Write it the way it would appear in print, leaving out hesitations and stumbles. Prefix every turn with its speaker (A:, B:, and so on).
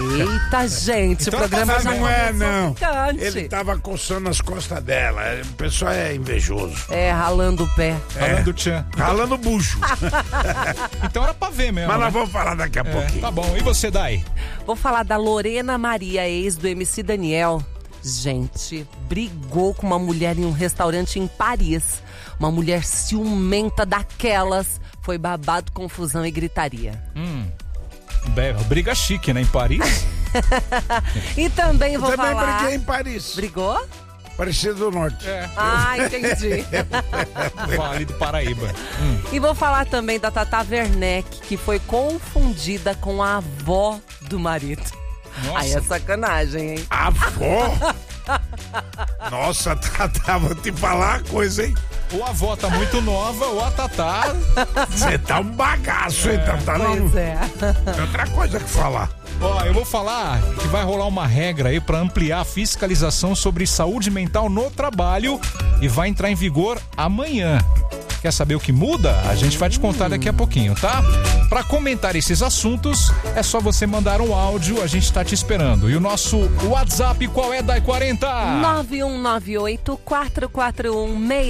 A: Eita, gente,
B: Então
A: o programa já
C: não é,
A: começou
C: não.
A: picante.
C: Ele tava coçando as costas dela. O pessoal é invejoso.
A: Ralando o pé.
B: Ralando o tchan.
C: Ralando o bucho.
B: Então era pra ver mesmo.
C: Mas
B: né?
C: nós vamos falar daqui a pouquinho.
B: Tá bom. E você, Dai?
A: Vou falar da Lorena Maria, ex do MC Daniel. Gente, brigou com uma mulher em um restaurante em Paris. Uma mulher ciumenta daquelas. Foi babado, confusão e gritaria.
B: Briga chique, né? Em Paris.
A: E também vou
C: Também
A: falar...
C: briguei em Paris.
A: Brigou?
C: Aparecida do Norte.
A: Entendi.
B: Vale do Paraíba.
A: E vou falar também da Tata Werneck, que foi confundida com a avó do marido.
B: Nossa.
A: Aí é sacanagem, hein?
C: Avó? Nossa, Tata, vou te falar uma coisa, hein?
B: Ou a avó tá muito nova, ou a Tatá...
C: Você tá um bagaço, hein, Tata?
A: Pois é.
C: Tem outra coisa que falar.
B: Ó, eu vou falar que vai rolar uma regra aí pra ampliar a fiscalização sobre saúde mental no trabalho e vai entrar em vigor amanhã. Quer saber o que muda? A gente vai te contar daqui a pouquinho, tá? Pra comentar esses assuntos, é só você mandar um áudio, a gente tá te esperando. E o nosso WhatsApp qual é, Dai 40?
A: 9198-441-6